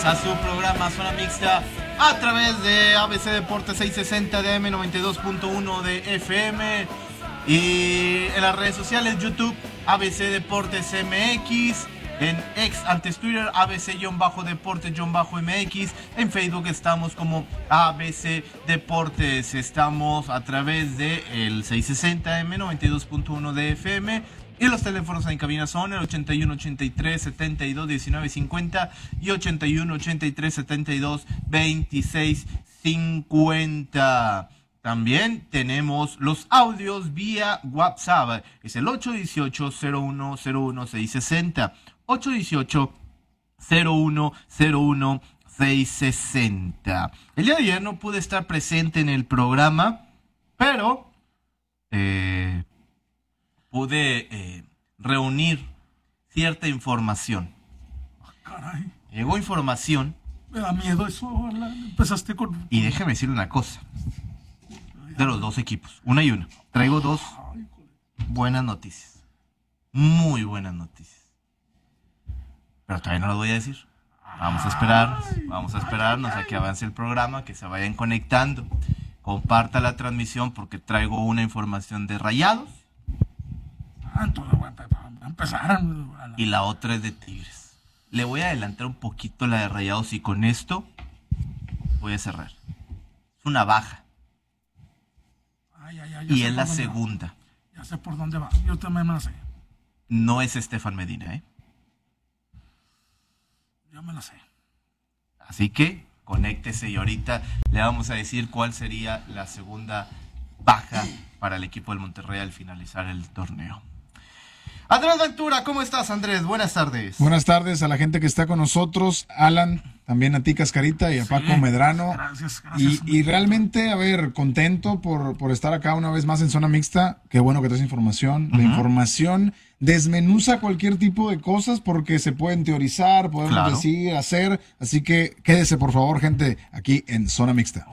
A su programa Zona Mixta a través de ABC Deportes 660 de AM92.1 de FM y en las redes sociales YouTube ABC Deportes MX, en ex antes Twitter ABC-Deportes-MX, en Facebook estamos como ABC Deportes, estamos a través de el 660 AM92.1 de FM. Y los teléfonos en cabina son el 81 83 72 19 50 y 81 83 72 26 50. También tenemos los audios vía WhatsApp. Es el 818 01 01 660. 818 01 01 660. El día de ayer no pude estar presente en el programa, pero pude reunir cierta información. Caray. Llegó información. Me da miedo eso, empezaste con... Y déjame decirle una cosa. De los dos equipos, una y una. Traigo dos buenas noticias. Muy buenas noticias. Pero todavía no las voy a decir. Vamos a esperarnos a que avance el programa, que se vayan conectando. Comparta la transmisión porque traigo una información de Rayados. Entonces voy a empezar. Y la otra es de Tigres. Le voy a adelantar un poquito la de Rayados y con esto voy a cerrar. Es una baja. Y es la segunda. Ya sé por dónde va. Yo también me la sé. No es Estefan Medina, ¿eh? Ya me la sé. Así que conéctese y ahorita le vamos a decir cuál sería la segunda baja para el equipo del Monterrey al finalizar el torneo. Andrés Ventura, ¿cómo estás, Andrés? Buenas tardes. Buenas tardes a la gente que está con nosotros, Alan, también a ti, Cascarita, y a Paco Medrano. Gracias. Y realmente, a ver, contento por estar acá una vez más en Zona Mixta. Qué bueno que traes información. La información desmenuza cualquier tipo de cosas porque se pueden teorizar, podemos decir, hacer. Así que quédese, por favor, gente, aquí en Zona Mixta.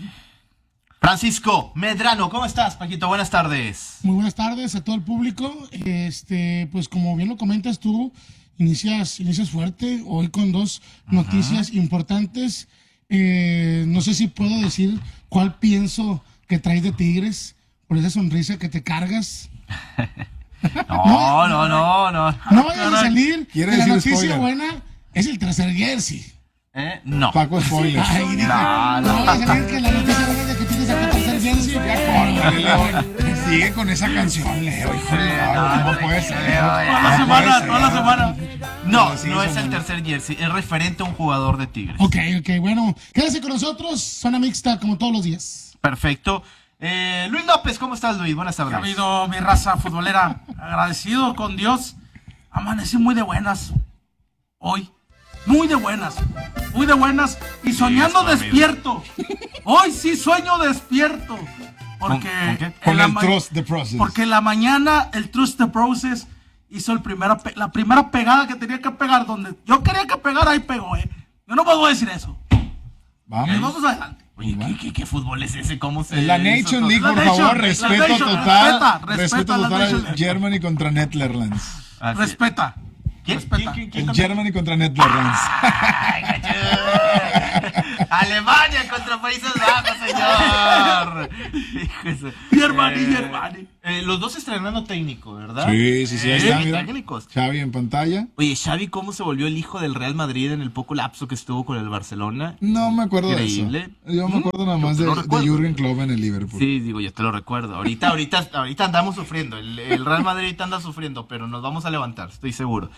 Francisco Medrano, ¿cómo estás, Paquito? Buenas tardes. Muy buenas tardes a todo el público. Pues como bien lo comentas tú, inicias fuerte hoy con dos noticias importantes. No sé si puedo decir cuál pienso que traes de Tigres por esa sonrisa que te cargas. No. No vayas a salir. ¿Quiere La decir noticia spoiler? buena es el tercer jersey. No. Paco, spoiler. Ay, dije, no vaya a salir que la noticia buena es de que tienes aquí tercer jersey. Córtale, León. Sigue con esa canción, Leo. Híjole, ¿cómo puede ser? Toda la semana. No es el tercer jersey, es referente a un jugador de Tigres. Ok, bueno. Quédese con nosotros, Zona Mixta, como todos los días. Perfecto. Luis López, ¿cómo estás, Luis? Buenas ¿Qué ha tardes. habido, mi raza futbolera? Agradecido con Dios. Amanecí muy de buenas hoy. Muy de buenas y soñando despierto. Hoy sí sueño despierto. Porque ¿Con qué? Con el Trust the Process. Porque en la mañana el Trust the Process hizo la primera pegada que tenía que pegar. Donde yo quería que pegara, ahí pegó, Yo no puedo decir eso. Vamos. Adelante. Oye, ¿qué fútbol es ese? ¿Cómo se La hizo Nation todo? League, La por Nation, favor, la respeto Nation, total. respeta Respeto la total Nation al League. Germany contra Netherlands. Así. Respeta. ¿Quién? Respeta. El Germany contra Netherlands. Ay, gacho. Alemania contra Países Bajos, señor. Hijo de Mi hermano. Los dos estrenando técnico, ¿verdad? Sí, ahí está, mira. Técnicos. Xavi en pantalla. Oye, Xavi, ¿cómo se volvió el hijo del Real Madrid en el poco lapso que estuvo con el Barcelona? No me acuerdo Increíble. de eso. Yo me acuerdo nada más Yo de lo recuerdo. Jürgen Klopp en el Liverpool. Sí, digo, yo te lo recuerdo. Ahorita andamos sufriendo. El Real Madrid anda sufriendo, pero nos vamos a levantar, estoy seguro.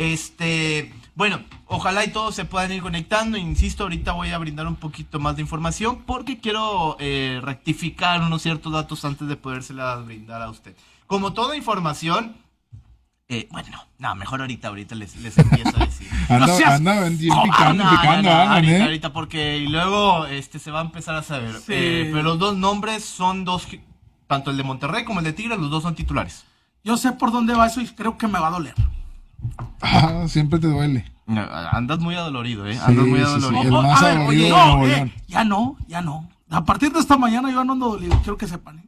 Bueno, ojalá y todos se puedan ir conectando. Insisto, ahorita voy a brindar un poquito más de información porque quiero rectificar unos ciertos datos antes de podérselas brindar a usted. Como toda información, mejor ahorita les empiezo a decir. Anda picando, Alan, Ahorita porque y luego se va a empezar a saber. Sí. Pero los dos nombres son dos, tanto el de Monterrey como el de Tigres, los dos son titulares. Yo sé por dónde va eso y creo que me va a doler. Siempre te duele. Andas muy adolorido, Sí, Andas muy sí, adolorido. sí. El más adolorido de Nuevo León. Ya no. A partir de esta mañana yo no ando dolido, quiero que sepan.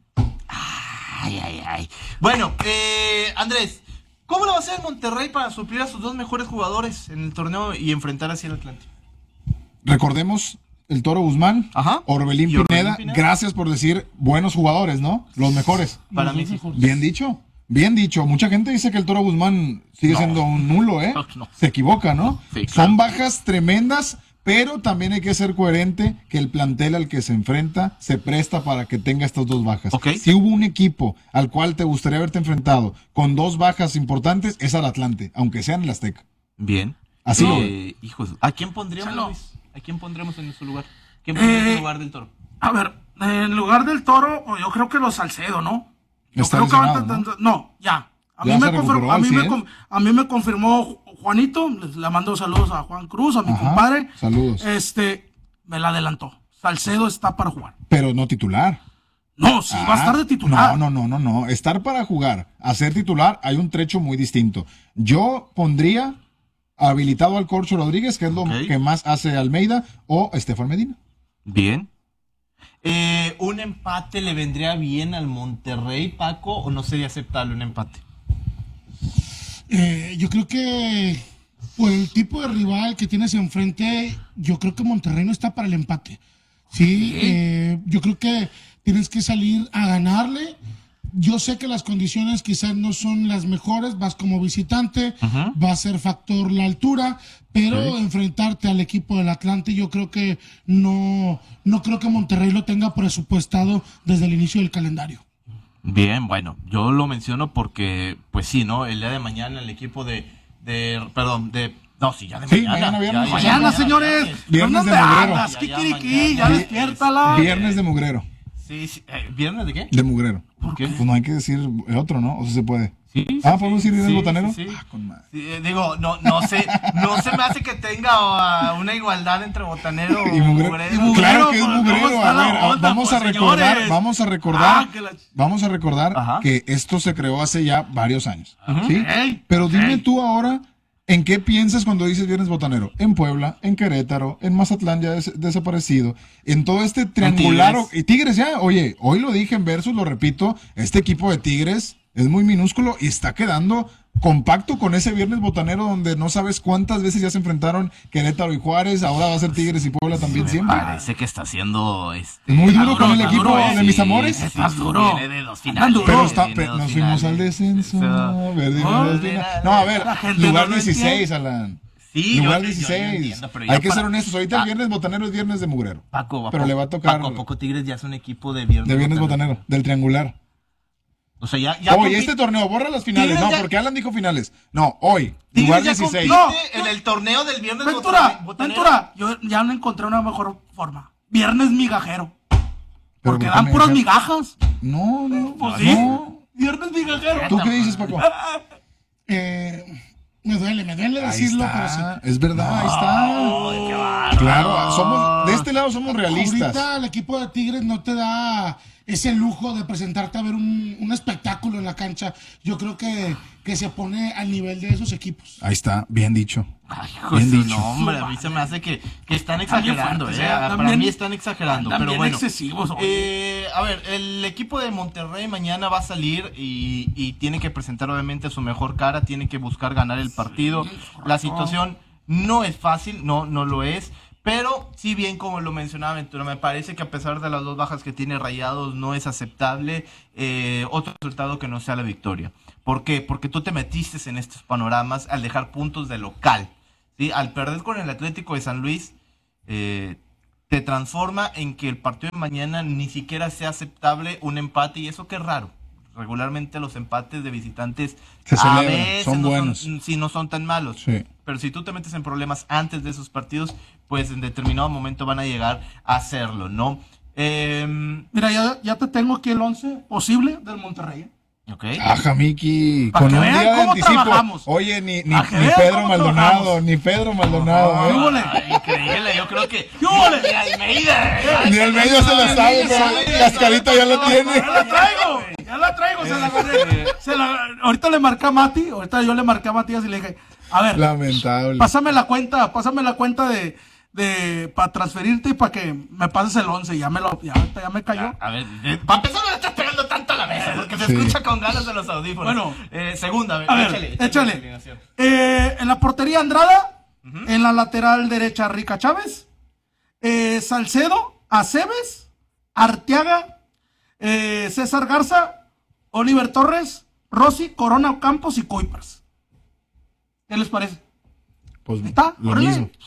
Ay. Bueno, Andrés, ¿cómo lo va a hacer Monterrey para suplir a sus dos mejores jugadores en el torneo y enfrentar así al Atlante? recordemos el Toro Guzmán, Ajá. Orbelín Y Orbelín Pineda, Pineda. gracias por decir buenos jugadores, ¿no? Los mejores. Para mí sí. Bien dicho. Bien dicho. Mucha gente dice que el Toro Guzmán sigue siendo un nulo, ¿eh? No. Se equivoca, ¿no? Sí, claro. Son bajas tremendas, pero también hay que ser coherente que el plantel al que se enfrenta se presta para que tenga estas dos bajas. Ok. Si hubo un equipo al cual te gustaría haberte enfrentado con dos bajas importantes, es al Atlante, aunque sea en el Azteca. Bien. Así lo veo. Hijos, ¿a quién pondríamos, Chalo. Luis? ¿A quién pondremos en su lugar? ¿Quién pondríamos en lugar del Toro? A ver, en lugar del Toro, yo creo que los Salcedo, ¿no? Yo Está creo que lesionado, no, ya. Ya se recuperó al 100. A mí me confirmó Juanito, le mando saludos a Juan Cruz, a mi Ajá, compadre. saludos. Me la adelantó. Salcedo está para jugar. Pero no titular. No, sí, va a estar de titular. No. Estar para jugar, a ser titular, hay un trecho muy distinto. Yo pondría habilitado al Corcho Rodríguez, que es lo Ok. que más hace Almeida, o Estefan Medina. Bien. ¿Un empate le vendría bien al Monterrey, Paco, o no sería aceptable un empate? Yo creo que por el tipo de rival que tienes enfrente, yo creo que Monterrey no está para el empate. Sí, yo creo que tienes que salir a ganarle. Yo sé que las condiciones quizás no son las mejores, vas como visitante, va a ser factor la altura, pero enfrentarte al equipo del Atlante, yo creo que no creo que Monterrey lo tenga presupuestado desde el inicio del calendario. Bien, bueno, yo lo menciono porque, pues sí, ¿no? El día de mañana el equipo no, sí, ya de Sí, mañana. mañana viernes. Mañana, señores. Viernes ¿Dónde de mugrero. andas? ¿Qué Ya, quiriquí? Ya mañana. despiértala. Viernes de mugrero. Sí, ¿viernes de qué? De mugrero. ¿Por qué? Pues no hay que decir el otro, ¿no? O si se puede. Sí, ¿podemos decir viernes sí, botanero? sí, sí. Con madre. Sí, digo, no se me hace que tenga una igualdad entre botanero Y mugrero. Claro que es ¿cómo mugrero. está A la ver, onda, vamos a pues, recordar, señores? vamos a recordar Ajá. que esto se creó hace ya varios años. ¿Sí? Ok, Pero dime ok. tú ahora, ¿en qué piensas cuando dices viernes botanero? En Puebla, en Querétaro, en Mazatlán ya desaparecido, en todo este triangular. Tigres. Y Tigres ya, oye, hoy lo dije en Versus, lo repito, este equipo de Tigres es muy minúsculo y está quedando compacto con ese viernes botanero donde no sabes cuántas veces ya se enfrentaron Querétaro y Juárez, ahora va a ser Tigres y Puebla también siempre. Parece que está haciendo Muy duro Está con el duro, equipo está de mis amores. Estás duro. Viene de dos Están finales. duro. Pero Viene de dos nos fuimos al finales. descenso. Eso. Perdimos No, dos mira, finales. No, a ver, la gente lugar no lo 16, Alan. Sí, Lugar yo 16. entiendo, pero ya Hay que para- ser honestos. Ahorita el viernes botanero es viernes de mugrero. Paco, Pero le va a tocar Paco, ¿a poco Tigres ya es un equipo de viernes? de viernes botanero, del triangular. O sea, ya Oye, este torneo, borra las finales. Tigres No, ya- porque Alan dijo finales. No, hoy, Tigres lugar ya 16. compite en el torneo del viernes Ventura, botanero. Ventura, yo ya no encontré una mejor forma. Viernes migajero. Pero Porque ¿por dan qué puras migajero? migajas. No, no. Pues sí. No. Viernes migajero. ¿Tú qué dices, Paco? Me duele Ahí decirlo, pero sí. está. Es verdad, ahí está. Claro, de este lado somos realistas. Ahorita el equipo de Tigres no te da ese lujo de presentarte a ver un espectáculo en la cancha. Yo creo que se pone al nivel de esos equipos. Ahí está, bien dicho. Ay, hijo Bien de su dicho. nombre, a mí se me hace que están También exagerando, fuerte, Para también- mí están exagerando, también pero bueno. excesivos, A ver, el equipo de Monterrey mañana va a salir y tiene que presentar obviamente su mejor cara, tiene que buscar ganar el partido. La situación no es fácil, no lo es. Pero, si bien como lo mencionaba Ventura, me parece que a pesar de las dos bajas que tiene Rayados, no es aceptable otro resultado que no sea la victoria. ¿Por qué? Porque tú te metiste en estos panoramas al dejar puntos de local, ¿sí? Al perder con el Atlético de San Luis, te transforma en que el partido de mañana ni siquiera sea aceptable un empate, y eso que es raro. Regularmente los empates de visitantes Se a celebran, veces son no buenos. sí, no son tan malos. Sí. Pero si tú te metes en problemas antes de esos partidos, pues en determinado momento van a llegar a hacerlo, ¿no? Mira, ya te tengo aquí el 11 posible del Monterrey. Ok. Ajá, Miki, Pa' con que un vean día de cómo anticipo. trabajamos. Oye, ni Pa' que vean Pedro cómo Maldonado, trabajamos. ni Pedro Maldonado, ¿Qué huele? Ay, increíble, yo creo que... ¿Qué huele? ¡Ni Almeida! Ni el medio se la sabe, pero Cascarita ya lo tiene. Ya la traigo, se la agarré. Ahorita le marqué a Mati, ahorita yo le marqué a Matías y le dije, a ver, Lamentable. pásame la cuenta de para transferirte y para que me pases el 11, ya me cayó. A ver, para empezar no le estás pegando tanto a la mesa, porque se Sí. escucha con ganas de los audífonos. Bueno. Segunda, A ver, échale. alineación. En la portería Andrada, en la lateral derecha Rica Chávez, Salcedo, Aceves, Arteaga, César Garza, Oliver Torres, Rossi, Corona Campos y Kuipers. ¿Qué les parece? Pues ¿Está? lo Órale. mismo.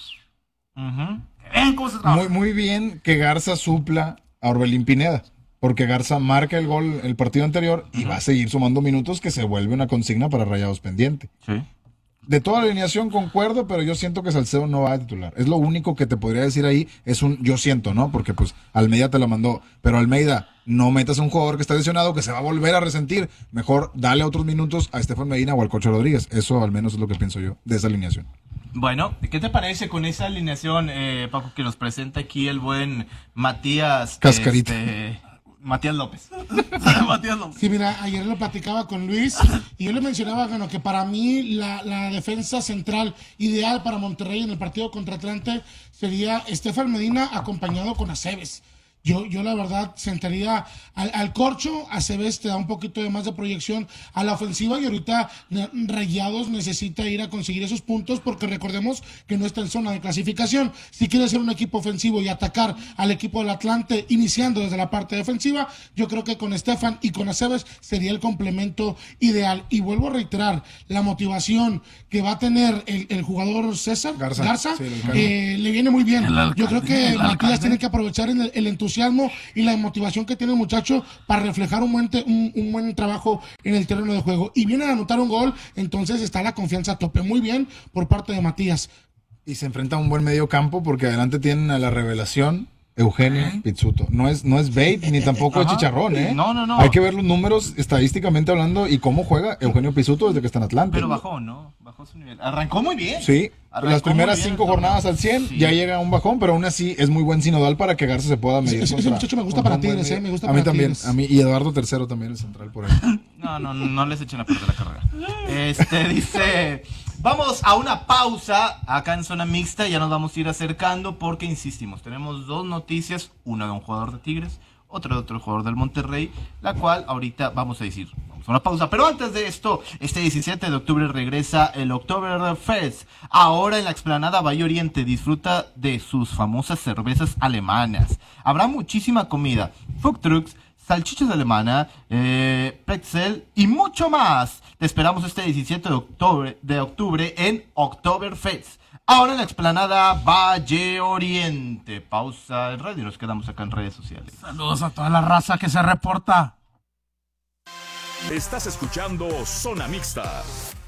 Ven cómo se trabaja. Muy bien que Garza supla a Orbelín Pineda, porque Garza marca el gol el partido anterior y va a seguir sumando minutos, que se vuelve una consigna para Rayados pendiente. Sí. De toda la alineación concuerdo, pero yo siento que Salcedo no va a titular. Es lo único que te podría decir ahí, yo siento, ¿no? Porque pues Almeida te lo mandó, pero Almeida, no metas a un jugador que está lesionado, que se va a volver a resentir. Mejor dale otros minutos a Estefan Medina o al Cocho Rodríguez. Eso al menos es lo que pienso yo de esa alineación. Bueno, ¿qué te parece con esa alineación, Paco, que nos presenta aquí el buen Matías? Cascarita. Matías López. Matías López. Sí, mira, ayer lo platicaba con Luis y yo le mencionaba, bueno, que para mí la defensa central ideal para Monterrey en el partido contra Atlante sería Estefan Medina acompañado con Aceves. Yo la verdad sentaría al Corcho. Aceves te da un poquito de más de proyección a la ofensiva y ahorita Rayados necesita ir a conseguir esos puntos porque recordemos que no está en zona de clasificación. Si quiere ser un equipo ofensivo y atacar al equipo del Atlante iniciando desde la parte defensiva, yo creo que con Estefan y con Aceves sería el complemento ideal. Y vuelvo a reiterar, la motivación que va a tener el jugador César Garza Sí, le viene muy bien. Yo creo que el Matías alcalde. tiene que aprovechar el entusiasmo y la motivación que tiene el muchacho para reflejar un buen trabajo en el terreno de juego. Y viene a anotar un gol, entonces está la confianza a tope. Muy bien por parte de Matías. Y se enfrenta a un buen medio campo porque adelante tienen a la revelación Eugenio Pizzuto. No es bait ni tampoco es chicharrón, ¿eh? No. Hay que ver los números estadísticamente hablando y cómo juega Eugenio Pizzuto desde que está en Atlante. Pero bajó, ¿no? Bajó su nivel. Arrancó muy bien. Sí, Arrancó las primeras muy bien 5 el jornadas torneo. al 100 Sí. ya llega un bajón, pero aún así es muy buen sinodal para que Garza se pueda medir. Ese muchacho me gusta contra para un buen Tigres, medio. me gusta a mí para también, Tigres. a mí y Eduardo III también, el central por ahí. No les echen a perder la carrera. Dice, vamos a una pausa acá en zona mixta, ya nos vamos a ir acercando porque insistimos, tenemos dos noticias, una de un jugador de Tigres, otra de otro jugador del Monterrey, la cual ahorita vamos a decir, vamos a una pausa, pero antes de esto, este 17 de octubre regresa el Oktoberfest, ahora en la explanada Valle Oriente, disfruta de sus famosas cervezas alemanas, habrá muchísima comida, food trucks, salchichas de alemana, pretzel y mucho más. Te esperamos este 17 de octubre en Oktoberfest. Ahora en la explanada Valle Oriente. Pausa en radio y nos quedamos acá en redes sociales. Saludos a toda la raza que se reporta. Estás escuchando Zona Mixta.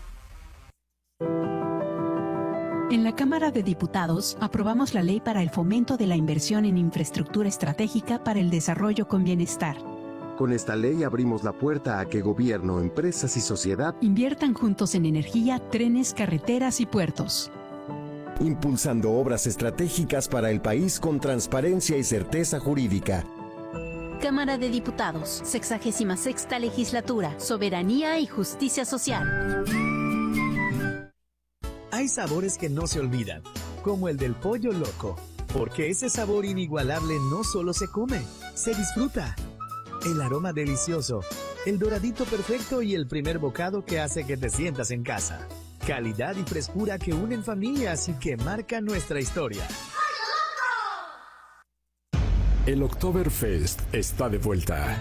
En la Cámara de Diputados aprobamos la ley para el fomento de la inversión en infraestructura estratégica para el desarrollo con bienestar. Con esta ley abrimos la puerta a que gobierno, empresas y sociedad Inviertan juntos en energía, trenes, carreteras y puertos. impulsando obras estratégicas para el país con transparencia y certeza jurídica. Cámara de Diputados, 66ª Legislatura, Soberanía y Justicia Social. Hay sabores que no se olvidan, como el del pollo loco, porque ese sabor inigualable no solo se come, se disfruta. El aroma delicioso, el doradito perfecto y el primer bocado que hace que te sientas en casa. Calidad y frescura que unen familias y que marcan nuestra historia. El Oktoberfest está de vuelta.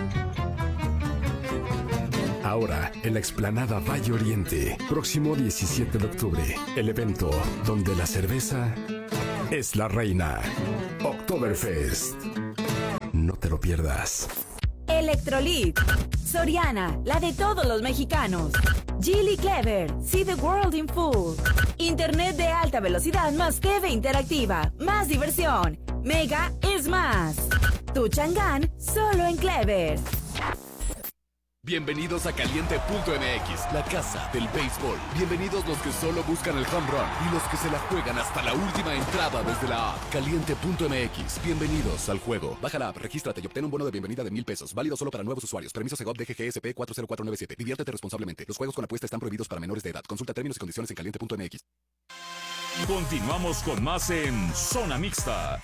Ahora, en la explanada Valle Oriente, próximo 17 de octubre, el evento donde la cerveza es la reina. Oktoberfest. No te lo pierdas. Electrolit, Soriana, la de todos los mexicanos. Geely Clever, see the world in full. Internet de alta velocidad más TV interactiva, más diversión. Mega es más. Tu Chang'an, solo en Clever. Bienvenidos a Caliente.mx, la casa del béisbol. Bienvenidos los que solo buscan el home run y los que se la juegan hasta la última entrada desde la app. Caliente.mx, bienvenidos al juego. Baja la app, regístrate y obtén un bono de bienvenida de $1,000. Válido solo para nuevos usuarios. Permiso Segov DGGSP 40497. Diviértete responsablemente. Los juegos con apuesta están prohibidos para menores de edad. Consulta términos y condiciones en Caliente.mx. Continuamos con más en Zona Mixta.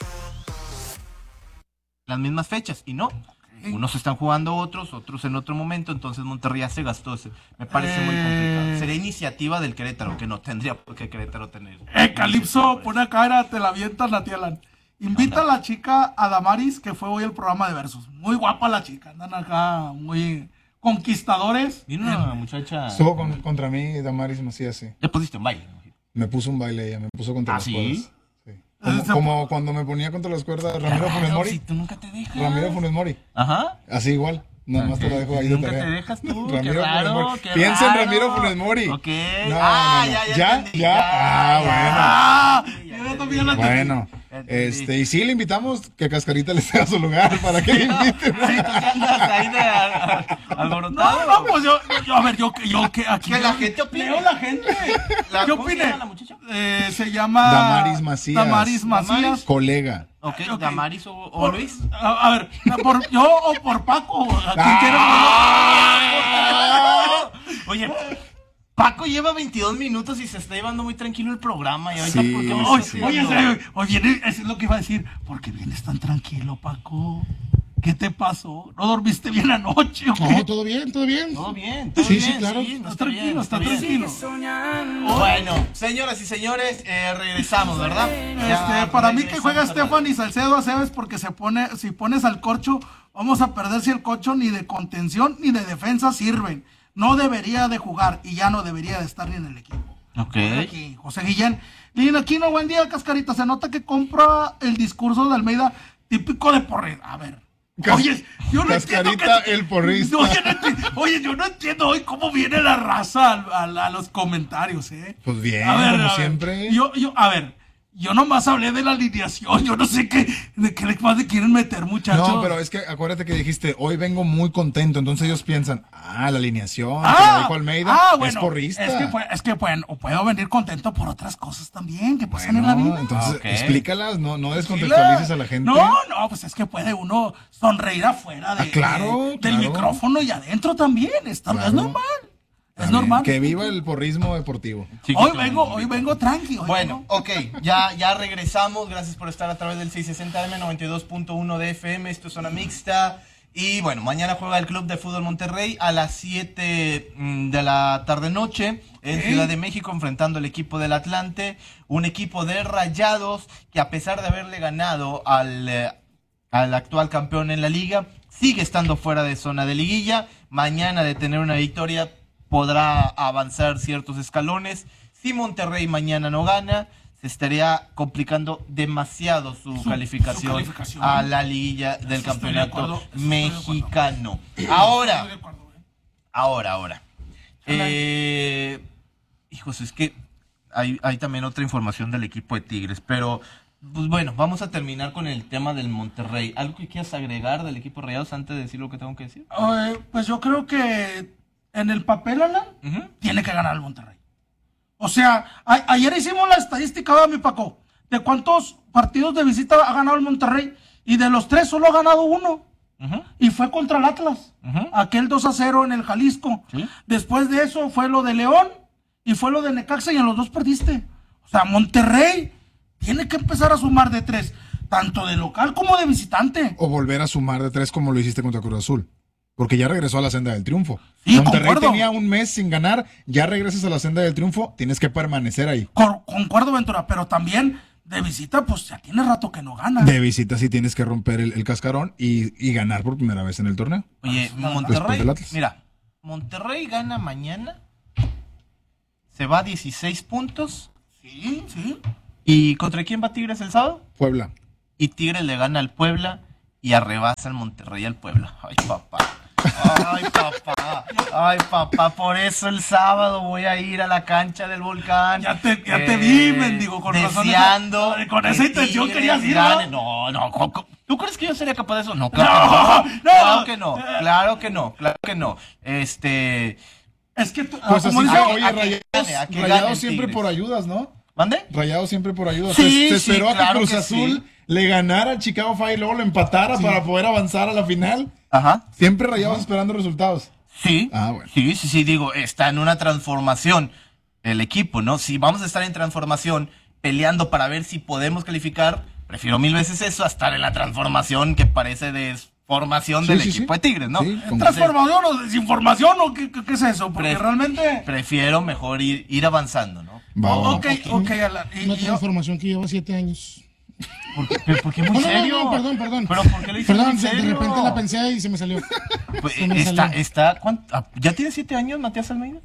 Las mismas fechas, y no. Unos están jugando otros en otro momento, entonces Monterrey ya se gastó. Me parece muy complicado. Sería iniciativa del Querétaro, que no tendría por qué Querétaro tener. Calipso, pone acá, te la avientas, la tía Alan. Invita a la chica a Damaris, que fue hoy el programa de Versus. Muy guapa la chica, andan acá muy conquistadores. Vino una muchacha. Estuvo contra mí, Damaris Macías, sí. Le pusiste un baile. Me puso un baile ella, me puso contra las ¿sí? cuerdas. Sí. Como cuando me ponía contra las cuerdas Ramiro Funes Mori. Si tú nunca te dejas. Ramiro Funes Mori. Ajá. Así igual. Nada más te lo dejo ahí de Nunca tarea. te dejas tú. Ramiro Qué raro, Funes Mori. qué Piensa en raro. Ramiro Funes Mori. Ok. No, Ya entendí. Yo también la Bueno, y sí, le invitamos que Cascarita le sea su lugar para que le inviten. Sí, tú que andas ahí de alborotado. No, pues yo, a ver, yo que aquí. Que la gente opine. Leo la gente. ¿Qué ¿Cómo se opine? llama la muchacha? Se llama Damaris Macías. Damaris Macías. Colega. Ok, Damaris o Luis. A ver, por yo o por Paco. ¿A quién quiere? Oye, Paco lleva 22 minutos y se está llevando muy tranquilo el programa. Y ahorita, Sí, ¿por qué me Oye, estás haciendo? oye, eso es lo que iba a decir. ¿Por qué vienes tan tranquilo, Paco? ¿Qué te pasó? ¿No dormiste bien anoche o qué? No, todo bien, todo bien. Todo bien, Sí, sí, claro. no Está tranquilo, está tranquilo. Bueno, señoras y señores, regresamos, ¿verdad? Ya Para mí que regresamos juega a Estefan y Salcedo a Cebes porque si pones al Corcho, vamos a perder si el Corcho ni de contención ni de defensa sirven. No debería de jugar y ya no debería de estar ni en el equipo. Ok. Aquí, José Guillén. Lina Aquino, buen día, Cascarita. Se nota que compra el discurso de Almeida típico de Porrera. A ver. Oye, yo no entiendo Cascarita, el porrista. Oye, yo no entiendo hoy cómo viene la raza a los comentarios, ¿eh? Pues bien, A ver, como siempre. Yo nomás hablé de la alineación, yo no sé de qué más le quieren meter, muchachos. No, pero es que acuérdate que dijiste, hoy vengo muy contento, entonces ellos piensan, la alineación, que la dijo Almeida, es porrista. Es que puedo venir contento por otras cosas también que pasan en la vida. Entonces, explícalas, no descontextualices a la gente. No, pues es que puede uno sonreír afuera claro. del micrófono y adentro también, esto es normal. Es normal. Que viva el porrismo deportivo. Hoy vengo tranquilo. Bueno, ok, ya regresamos. Gracias por estar a través del 660M 92.1 de FM. Esto es Zona Mixta. Y bueno, mañana juega el Club de Fútbol Monterrey a las 7 de la tarde-noche en Ciudad de México, enfrentando al equipo del Atlante. Un equipo de Rayados que, a pesar de haberle ganado al actual campeón en la liga, sigue estando fuera de zona de liguilla. Mañana, de tener una victoria, podrá avanzar ciertos escalones. Si Monterrey mañana no gana, se estaría complicando demasiado su calificación a la liguilla del campeonato mexicano. Ahora. Hijos, es que hay también otra información del equipo de Tigres, pero pues bueno, vamos a terminar con el tema del Monterrey. ¿Algo que quieras agregar del equipo Rayados antes de decir lo que tengo que decir? Pues yo creo que en el papel, Alan, tiene que ganar el Monterrey. O sea, ayer hicimos la estadística, mi Paco, de cuántos partidos de visita ha ganado el Monterrey, y de los 3 solo ha ganado 1. Y fue contra el Atlas, aquel 2-0 en el Jalisco. Después de eso fue lo de León y fue lo de Necaxa, y en los 2 perdiste. O sea, Monterrey tiene que empezar a sumar de 3, tanto de local como de visitante. O volver a sumar de 3 como lo hiciste contra Cruz Azul. Porque ya regresó a la senda del triunfo. Sí, Monterrey concuerdo. tenía un mes sin ganar, ya regresas a la senda del triunfo, tienes que permanecer ahí. Concuerdo, Ventura, pero también de visita, pues ya tiene rato que no gana. De visita sí tienes que romper el cascarón y ganar por primera vez en el torneo. Oye, Monterrey, mira, Monterrey gana mañana, se va a 16 puntos. Sí. ¿Y contra quién va Tigres el sábado? Puebla. Y Tigres le gana al Puebla y arrebasa al Monterrey al Puebla. Ay, papá. Ay, papá, por eso el sábado voy a ir a la cancha del Volcán. Ya te vi, mendigo, con deseando razón. Con esa intención querías ir, ¿no? No, ¿tú crees que yo sería capaz de eso? No, claro que no. Es que tú, pues así como fue, dice, oye, Rayados siempre por ayudas, ¿no? ¿Mande? Rayados siempre por ayudas. Sí, se esperó a que claro Cruz que Azul le ganara al Chicago Fire y luego lo empatara para poder avanzar a la final. Ajá. Siempre Rayados esperando resultados. Sí. Bueno. Sí, digo, está en una transformación el equipo, ¿no? Si vamos a estar en transformación, peleando para ver si podemos calificar, prefiero 1000 veces eso a estar en la transformación que parece desformación del equipo de Tigres, ¿no? Sí, ¿transformación o desinformación o qué es eso? Porque realmente... Prefiero mejor ir avanzando, ¿no? Ok, Alan. Una transformación que lleva 7 años. ¿Por qué muy serio? No, perdón. ¿Pero por qué le dices Perdón, muy serio? de repente la pensé y se me salió. Pues, Se me salió. ¿Ya tiene 7 años Matías Almeida?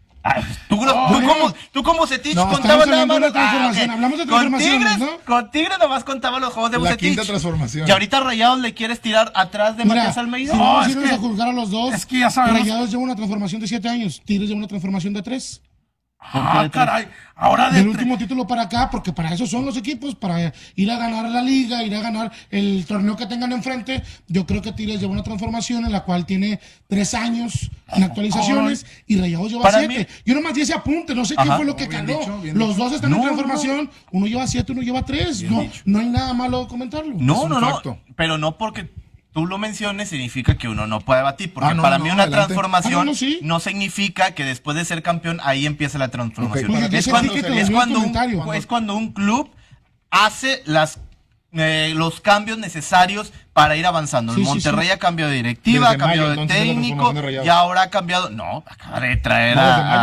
¿Tú como Bucetich No, contaba estamos nada más. hablando de transformación, hablamos de transformaciones, ¿no? Con Tigres nomás contaba los juegos de La Bucetich. quinta transformación. Y ahorita Rayados le quieres tirar atrás de Matías Almeida. Si vamos a irnos a juzgar a los dos, es que ya sabemos. Rayados lleva una transformación de 7 años, Tigres lleva una transformación de 3. Caray. Ahora del último título para acá, porque para eso son los equipos, para ir a ganar la liga, ir a ganar el torneo que tengan enfrente. Yo creo que Tigres lleva una transformación en la cual tiene 3 años en actualizaciones y Rayados lleva 7. Yo nomás di ese apunte, no sé qué fue lo que caló. Los dos están en transformación, uno lleva 7, uno lleva 3. No hay nada malo de comentarlo. No, pero no porque tú lo menciones significa que uno no puede batir, porque para mí una transformación no significa que después de ser campeón ahí empieza la transformación. Es cuando un club hace los cambios necesarios para ir avanzando. En Monterrey ha cambiado de directiva, ha cambiado de técnico y ahora ha cambiado. No, acaba de traer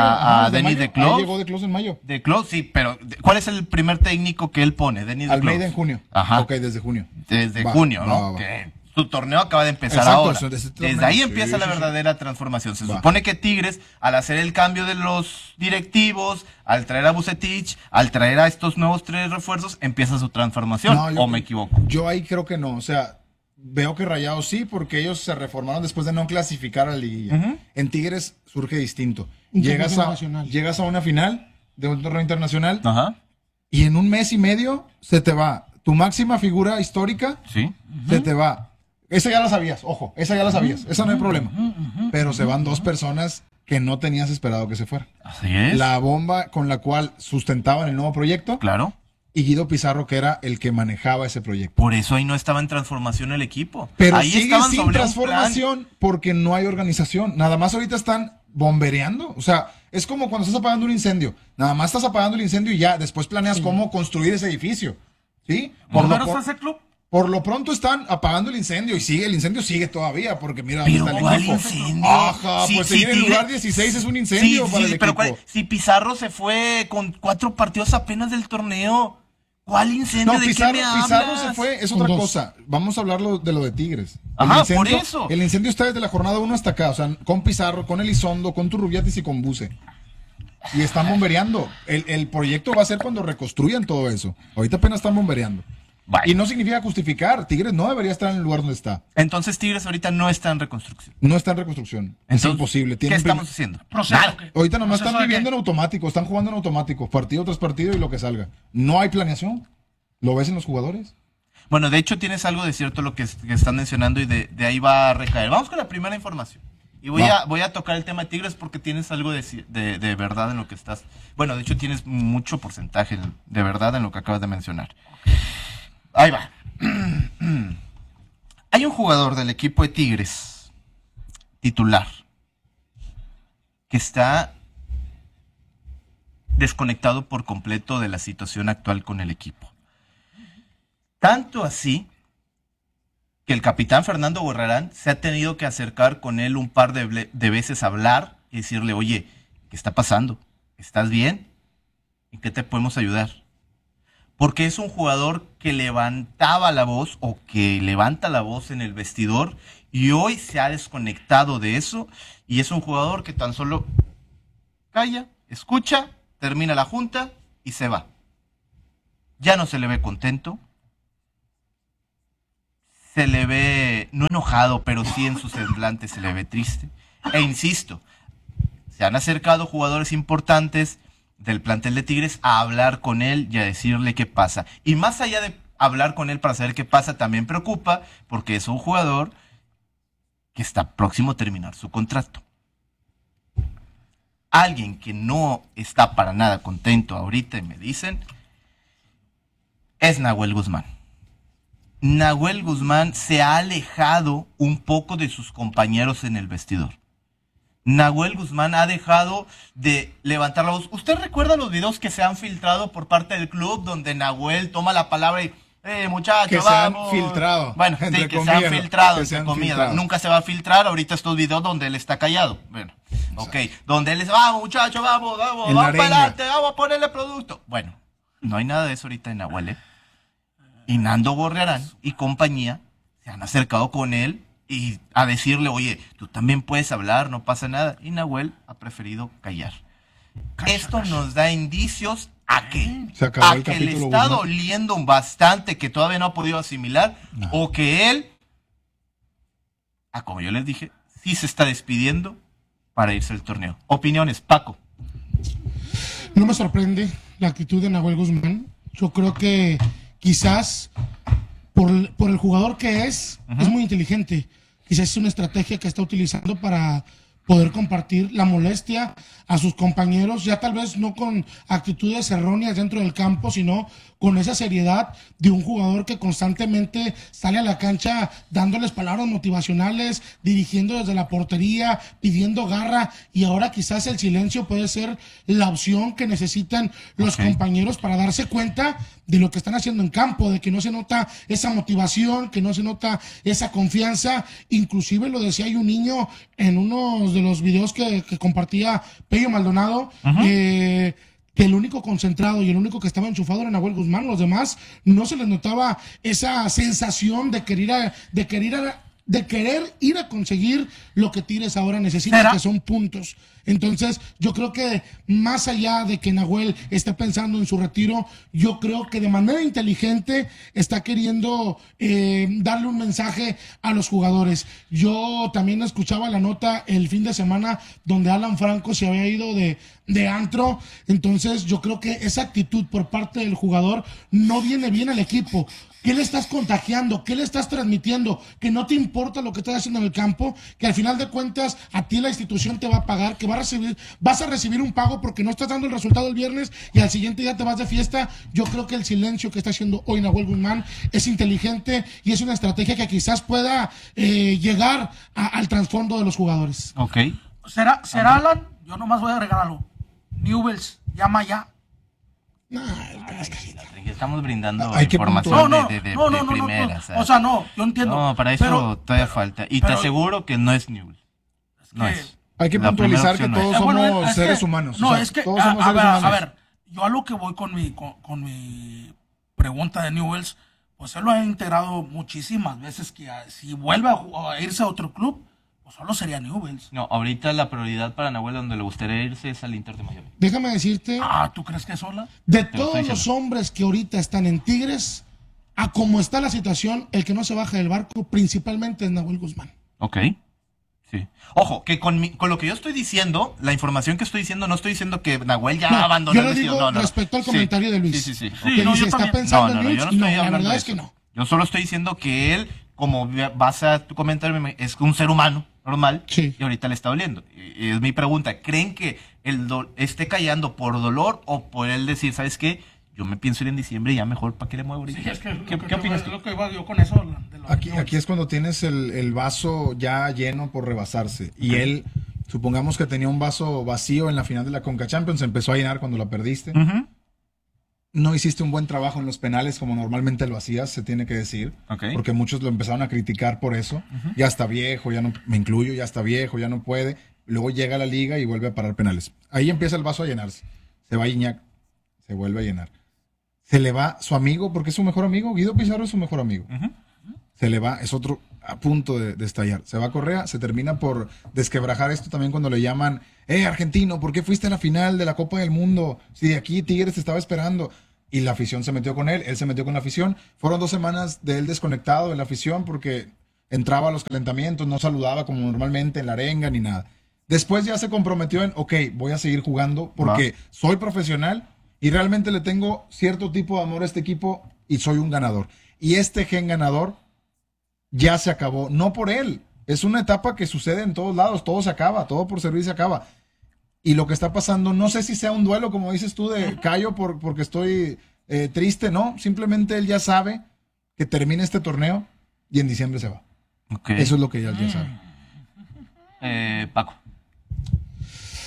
a Denis de Clos. Llegó de Clos en mayo. De Clos, sí, pero ¿cuál es el primer técnico que él pone? Denis de Clos. Almeida en junio. Ajá. Ok, desde junio. Desde junio, ¿no? Su torneo acaba de empezar ahora. Desde ahí empieza la verdadera transformación. Se supone que Tigres, al hacer el cambio de los directivos, al traer a Bucetich, al traer a estos nuevos 3 refuerzos, empieza su transformación. ¿O me equivoco? Yo ahí creo que no. O sea, veo que Rayados sí, porque ellos se reformaron después de no clasificar a la liguilla. En Tigres surge distinto. Llegas a una final de un torneo internacional y en un mes y medio se te va tu máxima figura histórica. Se te va. Esa ya la sabías, ojo, esa ya la sabías, esa no hay problema. Pero se van 2 personas que no tenías esperado que se fueran. Así es. La bomba con la cual sustentaban el nuevo proyecto. Claro. Y Guido Pizarro, que era el que manejaba ese proyecto. Por eso ahí no estaba en transformación el equipo. Pero ahí sigue estaban sin sobre transformación porque no hay organización. Nada más ahorita están bombereando. O sea, es como cuando estás apagando un incendio. Nada más estás apagando el incendio y ya después planeas cómo construir ese edificio. ¿Sí? Ese club? Por lo pronto están apagando el incendio y el incendio sigue todavía, porque mira, pero está el ¿cuál equipo. Incendio? Ajá, pues seguir en el lugar 16 es un incendio para el pero equipo. Si Pizarro se fue con 4 partidos apenas del torneo, ¿cuál incendio? No, ¿De Pizarro, qué me hablas? Pizarro se fue, es otra cosa. Vamos a hablar de lo de Tigres. Por eso. El incendio está desde la jornada 1 hasta acá, o sea, con Pizarro, con Elizondo, con Turrubiatis y con Buse. Y están bombereando. El proyecto va a ser cuando reconstruyan todo eso. Ahorita apenas están bombereando. Y no significa justificar. Tigres no debería estar en el lugar donde está. Entonces Tigres ahorita no está en reconstrucción. No está en reconstrucción. Entonces, es imposible. ¿Qué estamos haciendo? Ahorita nomás están viviendo en automático. Están jugando en automático. Partido tras partido y lo que salga. No hay planeación. ¿Lo ves en los jugadores? Bueno, de hecho tienes algo de cierto lo que están mencionando y de ahí va a recaer. Vamos con la primera información. Y voy a tocar el tema de Tigres porque tienes algo de verdad en lo que estás... Bueno, de hecho tienes mucho porcentaje de verdad en lo que acabas de mencionar. Ahí va. Hay un jugador del equipo de Tigres, titular, que está desconectado por completo de la situación actual con el equipo. Tanto así que el capitán Fernando Gorrarán se ha tenido que acercar con él un par de veces a hablar y decirle, oye, ¿qué está pasando? ¿Estás bien? ¿En qué te podemos ayudar? Porque es un jugador que levantaba la voz o que levanta la voz en el vestidor y hoy se ha desconectado de eso y es un jugador que tan solo calla, escucha, termina la junta y se va. Ya no se le ve contento. Se le ve, no enojado, pero sí en su semblante se le ve triste. E insisto, se han acercado jugadores importantes del plantel de Tigres a hablar con él y a decirle qué pasa. Y más allá de hablar con él para saber qué pasa, también preocupa porque es un jugador que está próximo a terminar su contrato. Alguien que no está para nada contento ahorita, y me dicen, es Nahuel Guzmán. Nahuel Guzmán se ha alejado un poco de sus compañeros en el vestidor. Nahuel Guzmán ha dejado de levantar la voz. ¿Usted recuerda los videos que se han filtrado por parte del club donde Nahuel toma la palabra y muchachos, vamos? Se han filtrado. Bueno, sí, que se han filtrado, entre comillas. Nunca se va a filtrar ahorita estos videos donde él está callado. Bueno, ok. Donde él dice, vamos muchachos, vamos para adelante, vamos a ponerle producto. Bueno, no hay nada de eso ahorita en Nahuel, y Nando Gorriarán y compañía se han acercado con él y a decirle, oye, tú también puedes hablar, no pasa nada. Y Nahuel ha preferido callar. Esto nos da indicios a que, le está doliendo bastante, que todavía no ha podido asimilar, o que él, como yo les dije, sí se está despidiendo para irse al torneo. Opiniones, Paco. No me sorprende la actitud de Nahuel Guzmán. Yo creo que quizás por el jugador que es muy inteligente. Quizás es una estrategia que está utilizando para poder compartir la molestia a sus compañeros, ya tal vez no con actitudes erróneas dentro del campo, sino con esa seriedad de un jugador que constantemente sale a la cancha dándoles palabras motivacionales, dirigiendo desde la portería, pidiendo garra, y ahora quizás el silencio puede ser la opción que necesitan los compañeros para darse cuenta de lo que están haciendo en campo, de que no se nota esa motivación, que no se nota esa confianza. Inclusive lo decía hay un niño en uno de los videos que compartía Pello Maldonado, que el único concentrado y el único que estaba enchufado era Nahuel Guzmán. Los demás no se les notaba esa sensación de querer ir a conseguir lo que Tigres ahora necesita, que son puntos. Entonces, yo creo que más allá de que Nahuel esté pensando en su retiro, yo creo que de manera inteligente está queriendo darle un mensaje a los jugadores. Yo también escuchaba la nota el fin de semana donde Alan Franco se había ido de antro. Entonces, yo creo que esa actitud por parte del jugador no viene bien al equipo. ¿Qué le estás contagiando? ¿Qué le estás transmitiendo? Que no te importa lo que estás haciendo en el campo, que al final de cuentas a ti la institución te va a pagar, que vas a recibir un pago porque no estás dando el resultado el viernes y al siguiente día te vas de fiesta. Yo creo que el silencio que está haciendo hoy Nahuel Guzmán es inteligente y es una estrategia que quizás pueda llegar al trasfondo de los jugadores. Ok. ¿Será Alan? Yo nomás voy a agregar algo. Newells, llama ya. Estamos brindando información de primera. O sea, no, yo entiendo. No, para eso todavía falta. Y te aseguro que no es Newell's. No es. Hay que puntualizar que todos somos seres humanos. No, es que, a ver, yo a lo que voy con mi pregunta de Newells, pues él lo ha integrado muchísimas veces, que si vuelve a irse a otro club, pues solo sería Newells. No, ahorita la prioridad para Nahuel donde le gustaría irse es al Inter de Miami. Déjame decirte. ¿Tú crees que es sola? De todos los hombres que ahorita están en Tigres, a como está la situación, el que no se baja del barco principalmente es Nahuel Guzmán. Ok. Sí. Ojo, que con lo que yo estoy diciendo, la información que estoy diciendo, no estoy diciendo que Nahuel ya abandonó el destino. Yo le digo respecto al comentario de Luis. Sí. Que dice, ¿está pensando en Luis? No, la verdad es que no. Yo solo estoy diciendo que él, como vas a tu comentario, es un ser humano normal, y ahorita le está doliendo. Y es mi pregunta, ¿creen que esté callando por dolor o por él decir, ¿sabes qué? Yo me pienso ir en diciembre y ya mejor, ¿para qué le muevo ahorita? Sí, es que ¿Qué opinas tú? Lo que iba yo con eso. Aquí es cuando tienes el vaso ya lleno por rebasarse. Y él, supongamos que tenía un vaso vacío en la final de la Conca Champions, se empezó a llenar cuando la perdiste. No hiciste un buen trabajo en los penales como normalmente lo hacías, se tiene que decir. Porque muchos lo empezaron a criticar por eso. Ya está viejo, ya no, me incluyo, ya está viejo, ya no puede. Luego llega a la liga y vuelve a parar penales. Ahí empieza el vaso a llenarse. Se va Iñak, se vuelve a llenar. Se le va su amigo, porque es su mejor amigo. Guido Pizarro es su mejor amigo. Se le va, es otro a punto de estallar. Se va Correa, se termina por desquebrajar esto también cuando le llaman, argentino, ¿por qué fuiste a la final de la Copa del Mundo? Si de aquí Tigres te estaba esperando. Y la afición se metió con él se metió con la afición. Fueron 2 semanas de él desconectado de la afición porque entraba a los calentamientos, no saludaba como normalmente en la arenga ni nada. Después ya se comprometió en, voy a seguir jugando porque soy profesional y realmente le tengo cierto tipo de amor a este equipo y soy un ganador. Y este gen ganador ya se acabó, no por él. Es una etapa que sucede en todos lados, todo se acaba, todo por servir se acaba. Y lo que está pasando, no sé si sea un duelo, como dices tú, de callo porque estoy triste, no. Simplemente él ya sabe que termina este torneo y en diciembre se va. Eso es lo que él ya sabe. Paco.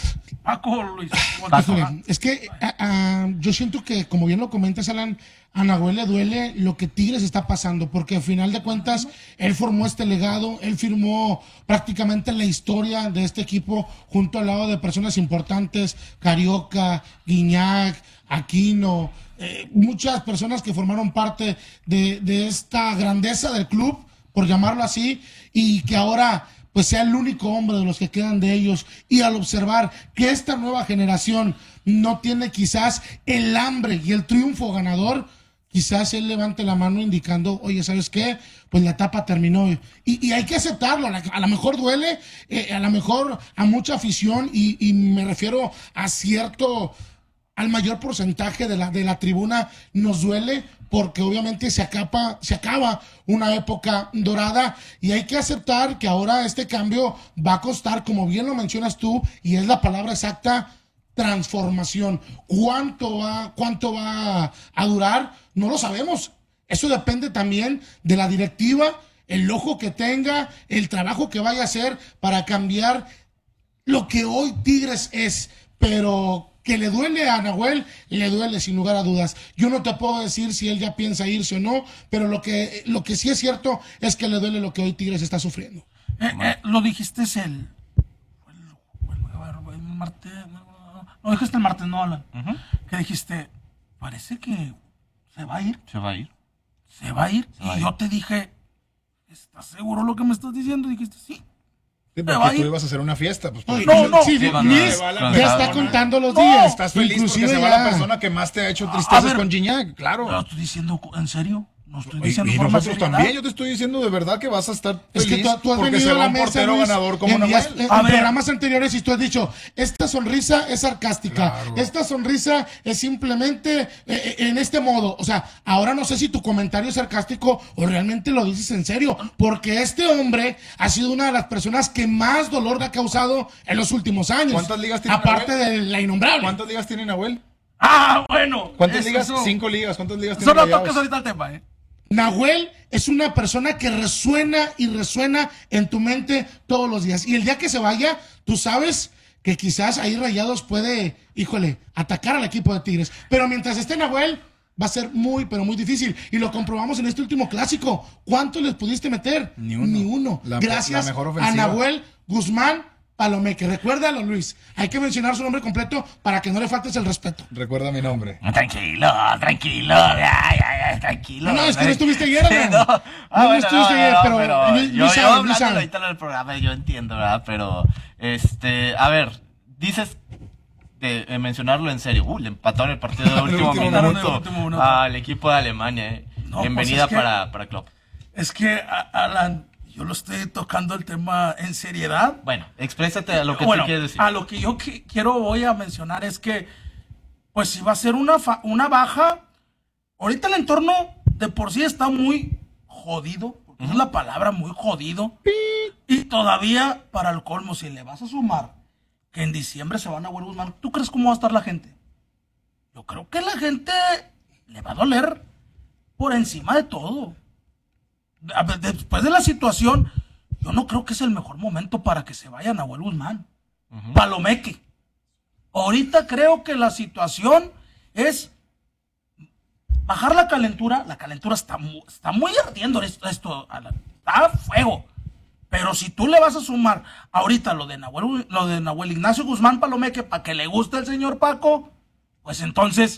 Paco, Luis. Híjole, es que yo siento que, como bien lo comentas, Alan, a Nahuel le duele lo que Tigres está pasando, porque al final de cuentas, él formó este legado, él firmó prácticamente la historia de este equipo junto al lado de personas importantes, Carioca, Guiñac, Aquino, muchas personas que formaron parte de esta grandeza del club, por llamarlo así, y que ahora pues sea el único hombre de los que quedan de ellos, y al observar que esta nueva generación no tiene quizás el hambre y el triunfo ganador, quizás él levante la mano indicando, oye, ¿sabes qué? Pues la etapa terminó. Y hay que aceptarlo, a lo mejor duele, a lo mejor a mucha afición, y me refiero a al mayor porcentaje de la tribuna nos duele, porque obviamente se acaba una época dorada, y hay que aceptar que ahora este cambio va a costar, como bien lo mencionas tú, y es la palabra exacta, transformación. ¿Cuánto va a durar? No lo sabemos. Eso depende también de la directiva, el ojo que tenga, el trabajo que vaya a hacer para cambiar lo que hoy Tigres es, pero que le duele a Nahuel, le duele sin lugar a dudas. Yo no te puedo decir si él ya piensa irse o no, pero lo que sí es cierto es que le duele lo que hoy Tigres está sufriendo. Lo dijiste el martes, no dijiste el martes, no, Alan. Que dijiste, parece que se va a ir. Se va a ir. Se va a ir. Y yo te dije, ¿estás seguro lo que me estás diciendo? Y dijiste, sí. Sí, porque tú ibas a hacer una fiesta. Pues, no. Sí, Luis ya está contando los días. Estás feliz porque se va la persona que más te ha hecho tristezas con Gignac, claro. ¿Lo estoy diciendo en serio? No estoy Y diciendo nosotros también, yo te estoy diciendo de verdad que vas a estar feliz. Es que tú has porque venido se a va la un mesa, portero Luis, ganador como en Nahuel. programas anteriores, y tú has dicho, esta sonrisa es sarcástica, Claro. esta sonrisa es simplemente en este modo. O sea, ahora no sé si tu comentario es sarcástico o realmente lo dices en serio, porque este hombre ha sido una de las personas que más dolor le ha causado en los últimos años. ¿Cuántas ligas tiene Aparte Nahuel? de la innombrable. ¿Cuántas ligas tiene Nahuel? Bueno. ¿Cuántas ligas? 5 ligas. ¿Cuántas ligas tiene Solo Rayados? toques ahorita el tema, Nahuel es una persona que resuena y resuena en tu mente todos los días. Y el día que se vaya, tú sabes que quizás ahí Rayados puede, atacar al equipo de Tigres. Pero mientras esté Nahuel, va a ser muy, pero muy difícil. Y lo comprobamos en este último clásico. ¿Cuánto les pudiste meter? Ni uno. Ni uno. Gracias la mejor a ofensiva. Nahuel Guzmán Palomeque. Recuérdalo, Luis. Hay que mencionar su nombre completo para que no le faltes el respeto. Recuerda mi nombre. Tranquilo. Tranquilo. No, es que no estuviste ayer, Sí, ¿no? no. No estuviste ayer, pero Luis sabe, hablando Luis sabe. ahorita en el programa, yo entiendo, ¿verdad? Pero, a ver, dices de mencionarlo en serio. Le empataron el partido de último minuto al equipo de Alemania. No, Bienvenida pues es que- para Klopp. Es que, Alan, yo lo estoy tocando el tema en seriedad. Bueno, exprésate a lo que Bueno, tú quieres decir. a lo que yo voy a mencionar es que, pues si va a ser una baja, ahorita el entorno de por sí está muy jodido, porque esa es la palabra, muy jodido. Y todavía, para el colmo, si le vas a sumar que en diciembre se van a Nahuel Guzmán, ¿tú crees cómo va a estar la gente? Yo creo que la gente le va a doler por encima de todo. Después de la situación, yo no creo que es el mejor momento para que se vaya Nahuel Guzmán. Palomeque. Ahorita creo que la situación es bajar la calentura. La calentura está muy ardiendo esto, Alan. Está a fuego. Pero si tú le vas a sumar ahorita lo de Nahuel Ignacio Guzmán Palomeque para que le guste el señor Paco, pues entonces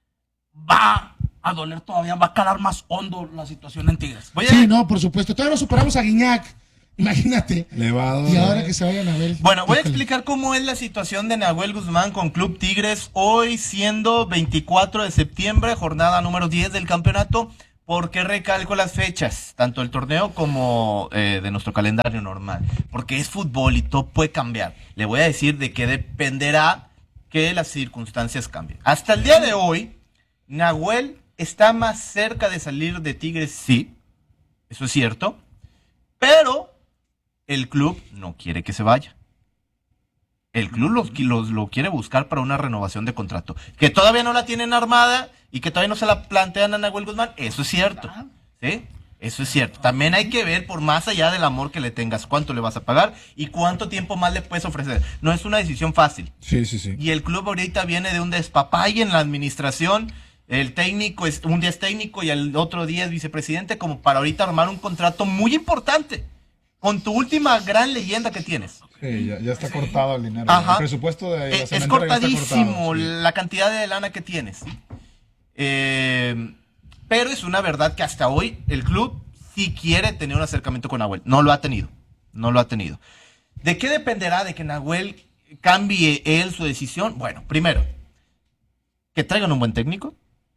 va a doler todavía, va a calar más hondo la situación en Tigres. Sí, no, por supuesto. Todavía no superamos a Guiñac. Imagínate. Le va a doler. Y ahora que se vaya Nahuel. Bueno, voy a explicar cómo es la situación de Nahuel Guzmán con Club Tigres hoy, siendo 24 de septiembre, jornada número 10 del campeonato. ¿Por qué recalco las fechas? Tanto el torneo como de nuestro calendario normal. Porque es fútbol y todo puede cambiar. Le voy a decir de qué dependerá que las circunstancias cambien. Hasta el día de hoy, Nahuel está más cerca de salir de Tigres, sí. Eso es cierto. Pero el club no quiere que se vaya. El club lo quiere buscar para una renovación de contrato. Que todavía no la tienen armada y que todavía no se la plantean a Nahuel Guzmán. Eso es cierto. ¿Sí? Eso es cierto. También hay que ver, por más allá del amor que le tengas, cuánto le vas a pagar y cuánto tiempo más le puedes ofrecer. No es una decisión fácil. Sí. Y el club ahorita viene de un despapalle en la administración. El técnico, un día es técnico y el otro día es vicepresidente, como para ahorita armar un contrato muy importante con tu última gran leyenda que tienes. Sí, ya está cortado el dinero. Ajá. El presupuesto de la es cementera cortadísimo ya está cortado, sí. la cantidad de lana que tienes. Pero es una verdad que hasta hoy el club sí quiere tener un acercamiento con Nahuel. No lo ha tenido. ¿De qué dependerá de que Nahuel cambie él su decisión? Bueno, primero, que traigan un buen técnico.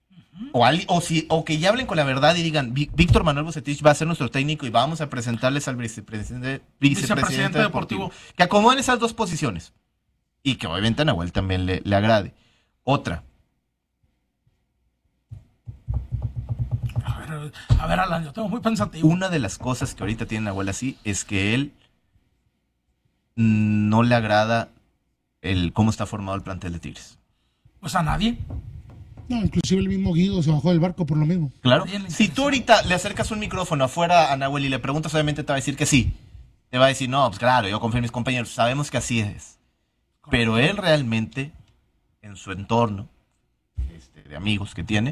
O que ya hablen con la verdad y digan, Víctor Manuel Vucetich va a ser nuestro técnico y vamos a presentarles al vicepresidente deportivo. Que acomoden esas dos posiciones. Y que obviamente a Nahuel también le agrade. Otra. A ver, Alan, yo tengo muy pensativo. Una de las cosas que ahorita tiene Nahuel así es que él no le agrada cómo está formado el plantel de Tigres. Pues a nadie. No, inclusive el mismo Guido se bajó del barco por lo mismo. Claro. Si tú ahorita le acercas un micrófono afuera a Nahuel y le preguntas, obviamente te va a decir que sí. Te va a decir, no, pues claro, yo confío en mis compañeros. Sabemos que así es. Pero él realmente, en su entorno de amigos que tiene,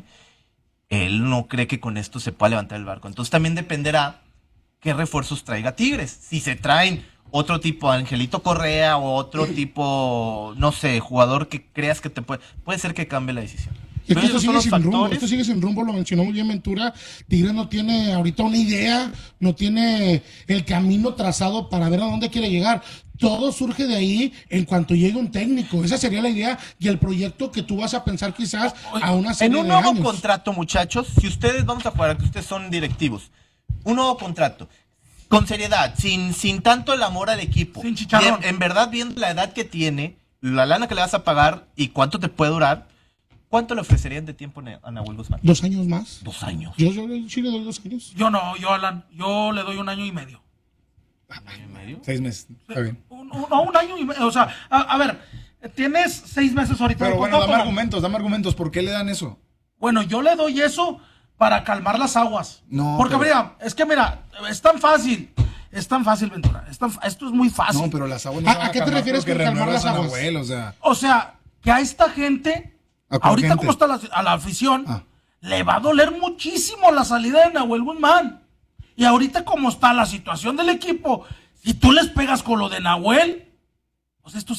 él no cree que con esto se pueda levantar el barco. Entonces también dependerá qué refuerzos traiga Tigres. Si se traen otro tipo, Angelito Correa o otro tipo, no sé, jugador que creas que puede ser que cambie la decisión. Esto sigue sin rumbo, lo mencionó muy bien Ventura. Tigres no tiene ahorita una idea, no tiene el camino trazado para ver a dónde quiere llegar. Todo surge de ahí en cuanto llegue un técnico. Esa sería la idea y el proyecto que tú vas a pensar quizás a una serie de años. En un nuevo contrato, muchachos, si ustedes, vamos a jugar, que ustedes son directivos, un nuevo contrato, con seriedad, sin tanto el amor al equipo. Sin chicharrón. En verdad, viendo la edad que tiene, la lana que le vas a pagar y cuánto te puede durar, ¿cuánto le ofrecerían de tiempo a Nahuel Guzmán? 2 años más. 2 años. Yo sí le doy 2 años. Yo no, Alan, yo le doy 1 año y medio. ¿1 año y medio? 6 meses, está bien. No, 1 año y medio, o sea, a ver, tienes 6 meses ahorita. Pero bueno, dame argumentos, ¿por qué le dan eso? Bueno, yo le doy eso para calmar las aguas. No. Porque mira, es tan fácil, Ventura, esto es muy fácil. No, pero las aguas no ¿A qué te refieres con calmar las aguas? O sea, que a esta gente, ahorita como está a la afición, le va a doler muchísimo la salida de Nahuel Guzmán. Y ahorita como está la situación del equipo, si tú les pegas con lo de Nahuel, pues esto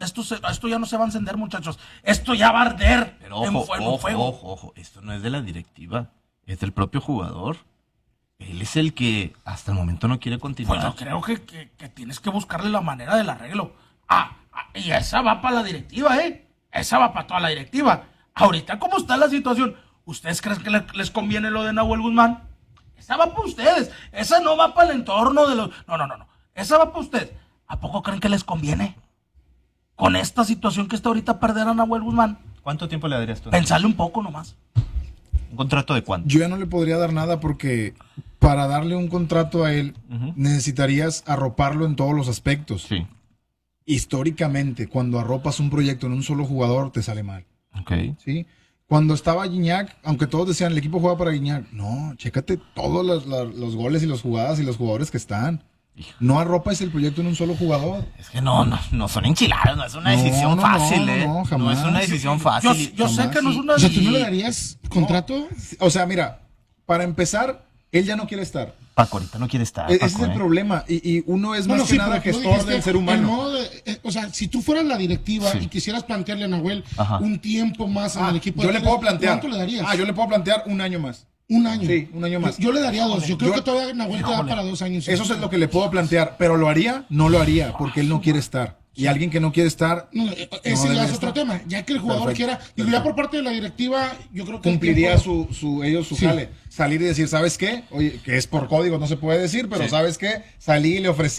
ya no se va a encender, muchachos. Esto ya va a arder. Pero ojo, esto no es de la directiva, es del propio jugador. Él es el que hasta el momento no quiere continuar. Pues yo creo que tienes que buscarle la manera del arreglo. Y esa va para la directiva, Esa va para toda la directiva. Ahorita, ¿cómo está la situación? ¿Ustedes creen que les conviene lo de Nahuel Guzmán? Esa va para ustedes. Esa no va para el entorno de los... No. Esa va para ustedes. ¿A poco creen que les conviene? Con esta situación que está ahorita perder a Nahuel Guzmán. ¿Cuánto tiempo le darías tú? Pensarle un poco nomás. ¿Un contrato de cuánto? Yo ya no le podría dar nada porque para darle un contrato a él necesitarías arroparlo en todos los aspectos. Sí. Históricamente, cuando arropas un proyecto en un solo jugador, te sale mal. Ok. ¿Sí? Cuando estaba Gignac, aunque todos decían el equipo juega para Gignac, no, chécate todos los goles y las jugadas y los jugadores que están. No arropas el proyecto en un solo jugador. Es que no son enchiladas, no es una decisión fácil, no, jamás. No es una decisión fácil. Yo sé que no es una decisión. O sea, ¿tú no le darías contrato? O sea, mira, para empezar, él ya no quiere estar. Paco ahorita no quiere estar. Ese es el problema. Y uno es más que nada gestor del ser humano. O sea, si tú fueras la directiva y quisieras plantearle a Nahuel un tiempo más en el equipo, yo le puedo plantear. ¿Cuánto le darías? Yo le puedo plantear 1 año más. 1 año. Sí, 1 año más. Yo le daría 2. Yo creo que todavía Nahuel te da para 2 años. Eso es lo que le puedo plantear. Pero ¿lo haría? No lo haría, porque él no quiere estar. Y alguien que no quiere estar... No, ese ya es otro tema. Ya que el jugador quiera... Digo, ya por parte de la directiva, yo creo que... Cumpliría su jale. Salir y decir, ¿sabes qué? Oye, que es por código, no se puede decir, pero ¿sabes qué? Salí y le ofrecí